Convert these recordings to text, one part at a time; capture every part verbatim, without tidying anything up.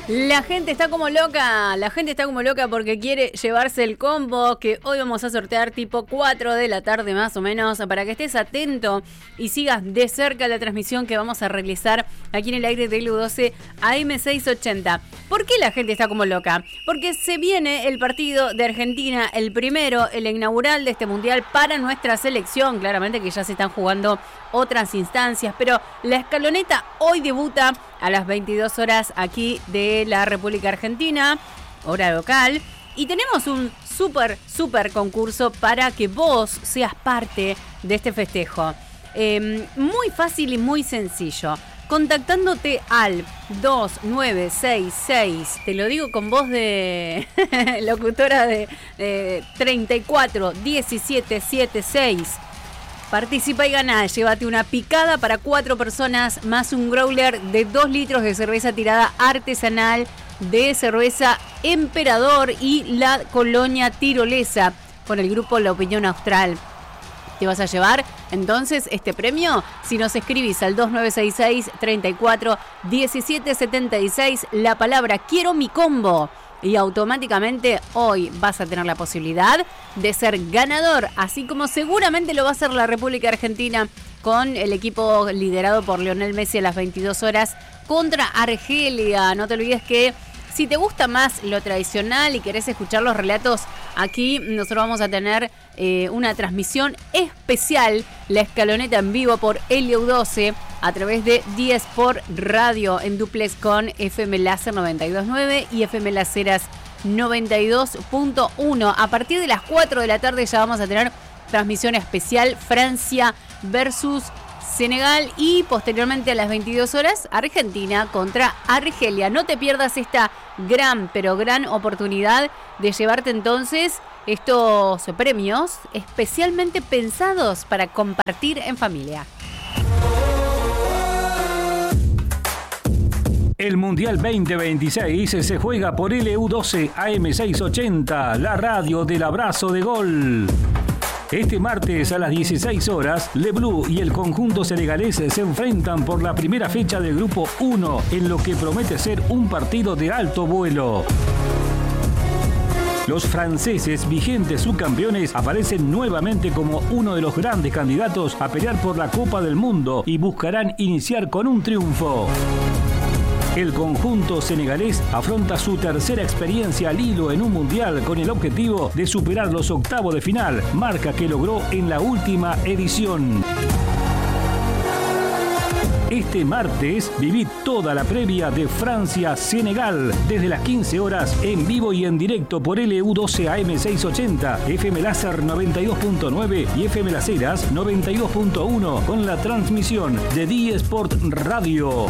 La gente está como loca, la gente está como loca porque quiere llevarse el combo que hoy vamos a sortear tipo cuatro de la tarde más o menos, para que estés atento y sigas de cerca la transmisión que vamos a realizar aquí en el aire de L U doce A M seiscientos ochenta. ¿Por qué la gente está como loca? Porque se viene el partido de Argentina, el primero, el inaugural de este mundial para nuestra selección. Claramente que ya se están jugando otras instancias, pero la escaloneta hoy debuta a las veintidós horas aquí de la República Argentina, hora local, y tenemos un súper, súper concurso para que vos seas parte de este festejo. Eh, muy fácil y muy sencillo. Contactándote al dos nueve seis seis, te lo digo con voz de locutora de, de treinta y cuatro diecisiete setenta y seis. Participa y gana, llévate una picada para cuatro personas más un growler de dos litros de cerveza tirada artesanal de cerveza Emperador y la colonia tirolesa con el grupo La Opinión Austral. Te vas a llevar entonces este premio si nos escribís al dos nueve seis seis, treinta y cuatro, diecisiete setenta y seis la palabra quiero mi combo y automáticamente hoy vas a tener la posibilidad de ser ganador, así como seguramente lo va a hacer la República Argentina con el equipo liderado por Lionel Messi a las veintidós horas contra Argelia. No te olvides que si te gusta más lo tradicional y querés escuchar los relatos, aquí nosotros vamos a tener eh, una transmisión especial, la escaloneta en vivo por L U doce a través de diez por Radio en duplex con F M Láser noventa y dos punto nueve y F M Laseras noventa y dos punto uno. A partir de las cuatro de la tarde ya vamos a tener transmisión especial Francia versus Senegal y posteriormente a las veintidós horas Argentina contra Argelia. No te pierdas esta gran, pero gran oportunidad de llevarte entonces estos premios especialmente pensados para compartir en familia. El Mundial veinte veintiséis se juega por L U doce A M seiscientos ochenta, la radio del abrazo de gol. Este martes a las dieciséis horas, Le Bleu y el conjunto senegalés se enfrentan por la primera fecha del Grupo uno, en lo que promete ser un partido de alto vuelo. Los franceses, vigentes subcampeones, aparecen nuevamente como uno de los grandes candidatos a pelear por la Copa del Mundo y buscarán iniciar con un triunfo. El conjunto senegalés afronta su tercera experiencia al hilo en un mundial con el objetivo de superar los octavos de final, marca que logró en la última edición. Este martes viví toda la previa de Francia-Senegal desde las quince horas en vivo y en directo por L U doce A M seiscientos ochenta, F M Láser noventa y dos punto nueve y F M Laseras noventa y dos punto uno con la transmisión de diez por Radio.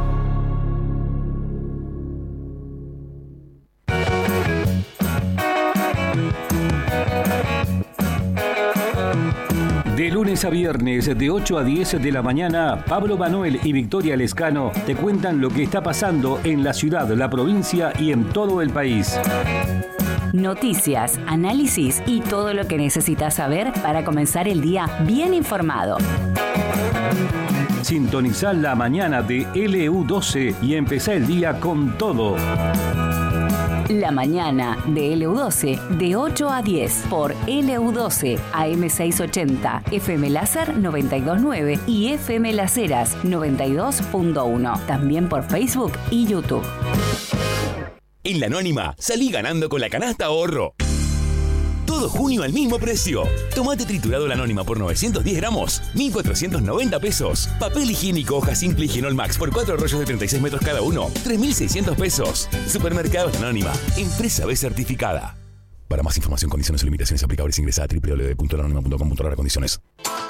De lunes a viernes, de ocho a diez de la mañana, Pablo Manuel y Victoria Lescano te cuentan lo que está pasando en la ciudad, la provincia y en todo el país. Noticias, análisis y todo lo que necesitas saber para comenzar el día bien informado. Sintonizá la mañana de L U doce y empezá el día con todo. La mañana de L U doce de ocho a diez por L U doce A M seiscientos ochenta, F M Láser noventa y dos punto nueve y F M Laseras noventa y dos punto uno. También por Facebook y YouTube. En La Anónima, salí ganando con la canasta ahorro. Todo junio al mismo precio. Tomate triturado La Anónima por novecientos diez gramos, mil cuatrocientos noventa pesos. Papel higiénico hoja simple Higienol Max por cuatro rollos de treinta y seis metros cada uno, tres mil seiscientos pesos. Supermercados La Anónima, empresa B certificada. Para más información, condiciones y limitaciones aplicables, ingresa a doble u doble u doble u punto la anónima punto com punto a r condiciones.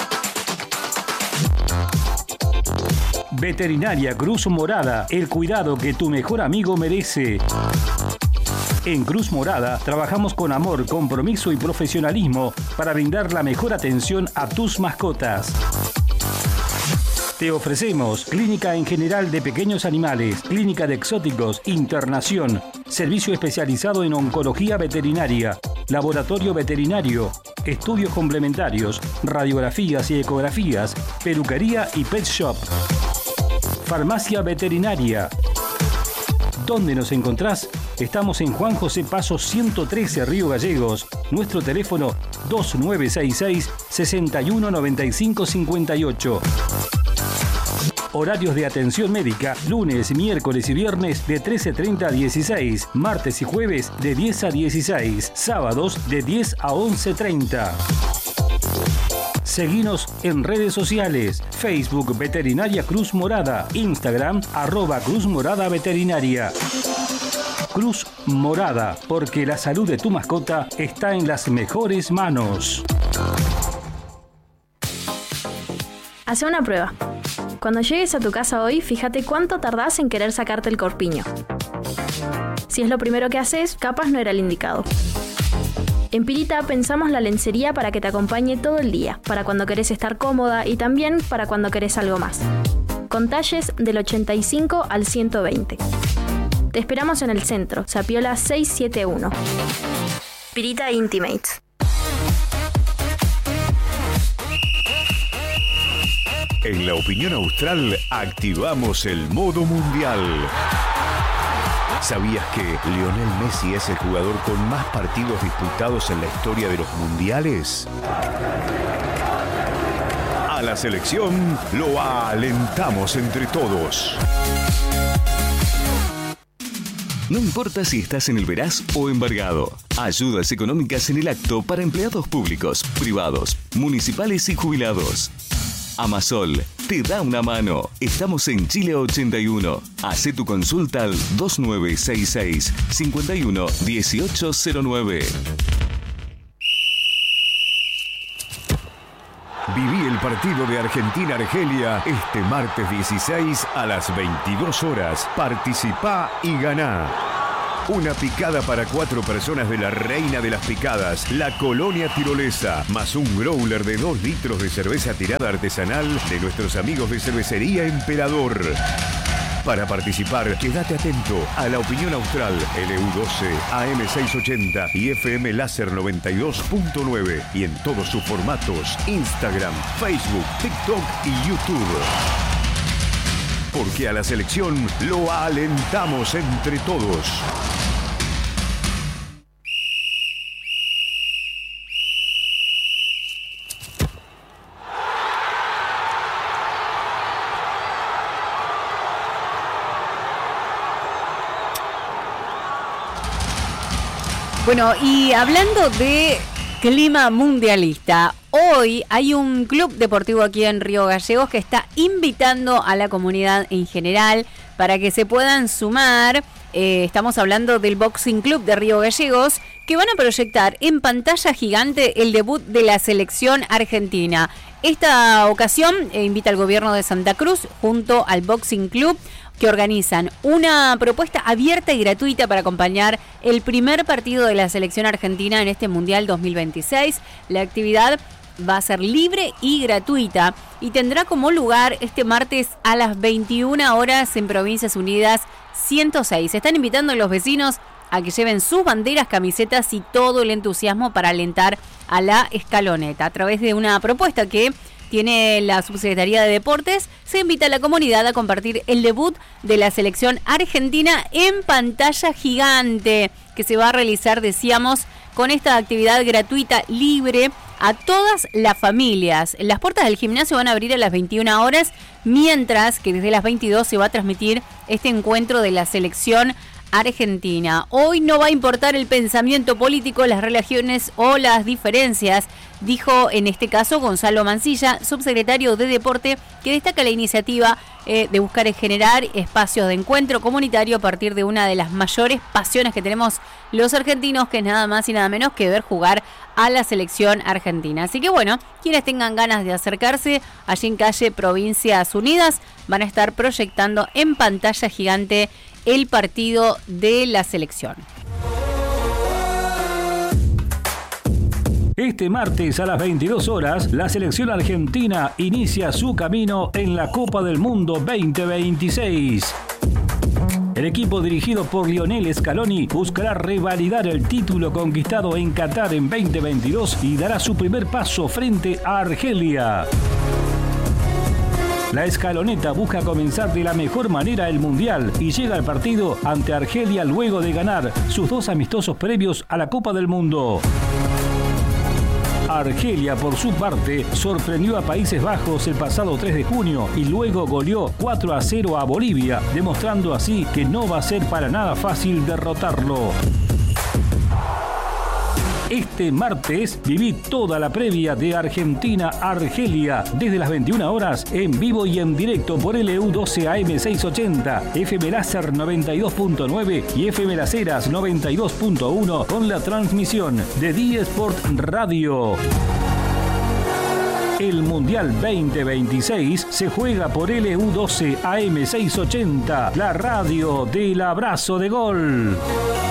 Veterinaria Cruz Morada, el cuidado que tu mejor amigo merece. En Cruz Morada trabajamos con amor, compromiso y profesionalismo para brindar la mejor atención a tus mascotas. Te ofrecemos clínica en general de pequeños animales, clínica de exóticos, internación, servicio especializado en oncología veterinaria, laboratorio veterinario, estudios complementarios, radiografías y ecografías, peluquería y pet shop. Farmacia veterinaria. ¿Dónde nos encontrás? Estamos en Juan José Paso ciento trece, Río Gallegos. Nuestro teléfono dos nueve seis seis, seis uno nueve cinco cinco ocho. Horarios de atención médica, lunes, miércoles y viernes de trece treinta a dieciséis, martes y jueves de diez a dieciséis, sábados de diez a once treinta. Seguinos en redes sociales, Facebook Veterinaria Cruz Morada, Instagram arroba Cruz Morada Veterinaria. Cruz Morada, porque la salud de tu mascota está en las mejores manos. Hace una prueba. Cuando llegues a tu casa hoy, fíjate cuánto tardás en querer sacarte el corpiño. Si es lo primero que haces, capaz no era el indicado. En Pirita pensamos la lencería para que te acompañe todo el día, para cuando querés estar cómoda y también para cuando querés algo más. Con talles del ochenta y cinco al ciento veinte. Te esperamos en el centro, Sapiola seiscientos setenta y uno. Pirita Intimates. En La Opinión Austral activamos el modo mundial. ¿Sabías que Lionel Messi es el jugador con más partidos disputados en la historia de los mundiales? A la selección lo alentamos entre todos. No importa si estás en el Veraz o embargado. Ayudas económicas en el acto para empleados públicos, privados, municipales y jubilados. Amasol te da una mano. Estamos en Chile ochenta y uno. Hacé tu consulta al dos nueve seis seis, cinco uno uno ocho cero nueve. Viví el partido de Argentina-Argelia este martes dieciséis a las veintidós horas. Participá y ganá. Una picada para cuatro personas de la reina de las picadas, la Colonia Tirolesa, más un growler de dos litros de cerveza tirada artesanal de nuestros amigos de Cervecería Emperador. Para participar, quédate atento a La Opinión Austral, L U doce, A M seiscientos ochenta y F M Láser noventa y dos punto nueve y en todos sus formatos, Instagram, Facebook, TikTok y YouTube. Porque a la selección lo alentamos entre todos. Bueno, y hablando de clima mundialista, hoy hay un club deportivo aquí en Río Gallegos que está invitando a la comunidad en general para que se puedan sumar. Eh, estamos hablando del Boxing Club de Río Gallegos, que van a proyectar en pantalla gigante el debut de la selección argentina. Esta ocasión eh, invita al gobierno de Santa Cruz junto al Boxing Club, que organizan una propuesta abierta y gratuita para acompañar el primer partido de la selección argentina en este Mundial dos mil veintiséis. La actividad va a ser libre y gratuita y tendrá como lugar este martes a las veintiuna horas en Provincias Unidas ciento seis. Están invitando a los vecinos a que lleven sus banderas, camisetas y todo el entusiasmo para alentar a la escaloneta. A través de una propuesta que tiene la Subsecretaría de Deportes, se invita a la comunidad a compartir el debut de la selección argentina en pantalla gigante, que se va a realizar, decíamos, con esta actividad gratuita, libre, a todas las familias. Las puertas del gimnasio van a abrir a las veintiuna horas, mientras que desde las veintidós se va a transmitir este encuentro de la selección argentina. Hoy no va a importar el pensamiento político, las religiones o las diferencias, dijo en este caso Gonzalo Mancilla, subsecretario de Deporte, que destaca la iniciativa eh, de buscar generar espacios de encuentro comunitario a partir de una de las mayores pasiones que tenemos los argentinos, que es nada más y nada menos que ver jugar a la selección argentina. Así que bueno, quienes tengan ganas de acercarse, allí en calle Provincias Unidas, van a estar proyectando en pantalla gigante el partido de la selección. Este martes a las veintidós horas, la selección argentina inicia su camino en la Copa del Mundo veinte veintiséis. El equipo dirigido por Lionel Scaloni buscará revalidar el título conquistado en Qatar en veinte veintidós y dará su primer paso frente a Argelia. La escaloneta busca comenzar de la mejor manera el Mundial y llega al partido ante Argelia luego de ganar sus dos amistosos previos a la Copa del Mundo. Argelia, por su parte, sorprendió a Países Bajos el pasado tres de junio y luego goleó cuatro a cero a Bolivia, demostrando así que no va a ser para nada fácil derrotarlo. Este martes viví toda la previa de Argentina-Argelia desde las veintiuna horas en vivo y en directo por L U doce A M seiscientos ochenta, F M Láser noventa y dos punto nueve y F M Las Heras noventa y dos punto uno con la transmisión de D Sport Radio. El Mundial veinte veintiséis se juega por L U doce A M seiscientos ochenta, la radio del abrazo de gol.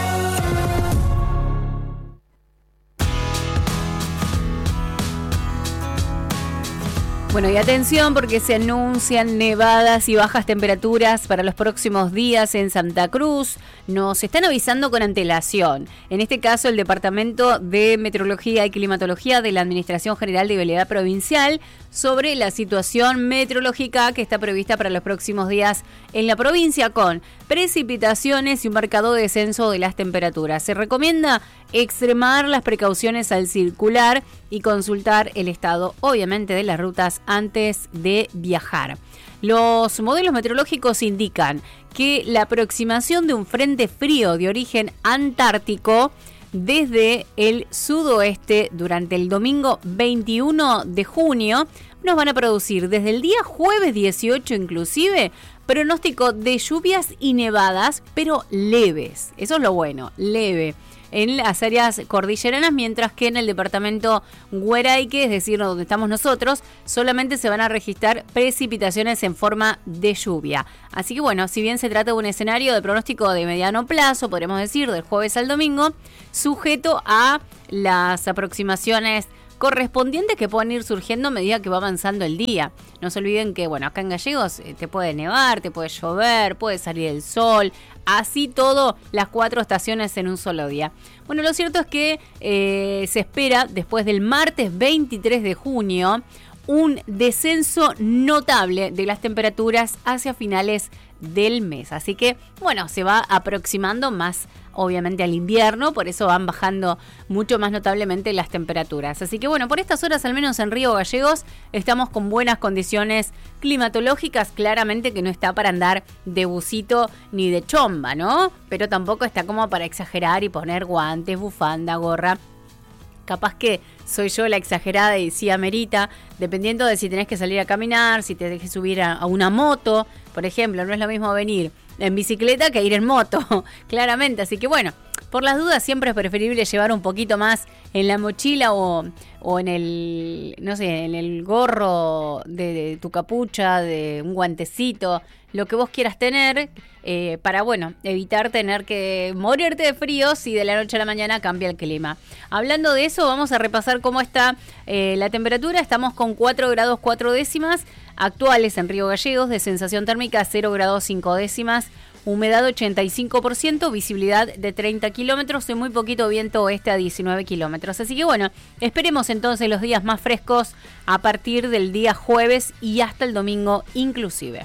Bueno, y atención porque se anuncian nevadas y bajas temperaturas para los próximos días en Santa Cruz. Nos están avisando con antelación. En este caso, el Departamento de Meteorología y Climatología de la Administración General de Vialidad Provincial sobre la situación meteorológica que está prevista para los próximos días en la provincia con precipitaciones y un marcado descenso de las temperaturas. Se recomienda extremar las precauciones al circular y consultar el estado, obviamente, de las rutas antes de viajar. Los modelos meteorológicos indican que la aproximación de un frente frío de origen antártico desde el sudoeste durante el domingo veintiuno de junio nos van a producir desde el día jueves dieciocho inclusive pronóstico de lluvias y nevadas, pero leves. Eso es lo bueno, leve. En las áreas cordilleranas, mientras que en el departamento Gueraique, es decir, donde estamos nosotros, solamente se van a registrar precipitaciones en forma de lluvia. Así que bueno, si bien se trata de un escenario de pronóstico de mediano plazo, podríamos decir del jueves al domingo, sujeto a las aproximaciones correspondientes que pueden ir surgiendo a medida que va avanzando el día. No se olviden que, bueno, acá en Gallegos eh, te puede nevar, te puede llover, puede salir el sol, así todo, las cuatro estaciones en un solo día. Bueno, lo cierto es que eh, se espera, después del martes veintitrés de junio, un descenso notable de las temperaturas hacia finales del mes. Así que, bueno, se va aproximando más, obviamente, al invierno, por eso van bajando mucho más notablemente las temperaturas. Así que, bueno, por estas horas, al menos en Río Gallegos, estamos con buenas condiciones climatológicas. Claramente que no está para andar de busito ni de chomba, ¿no? Pero tampoco está como para exagerar y poner guantes, bufanda, gorra. Capaz que soy yo la exagerada y sí amerita, dependiendo de si tenés que salir a caminar, si te dejes subir a, a una moto, por ejemplo. No es lo mismo venir en bicicleta que ir en moto, claramente. Así que bueno, por las dudas siempre es preferible llevar un poquito más en la mochila o, o en el, no sé, en el gorro de, de tu capucha, de un guantecito, lo que vos quieras tener, eh, para, bueno, evitar tener que morirte de frío si de la noche a la mañana cambia el clima. Hablando de eso, vamos a repasar cómo está eh, la temperatura. Estamos con cuatro grados cuatro décimas actuales en Río Gallegos, de sensación térmica cero grados cinco décimas, humedad ochenta y cinco por ciento, visibilidad de treinta kilómetros y muy poquito viento oeste a diecinueve kilómetros. Así que bueno, esperemos entonces los días más frescos a partir del día jueves y hasta el domingo inclusive.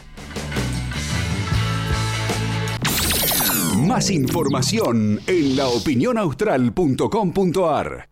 Más información en la opinión austral punto com punto a r.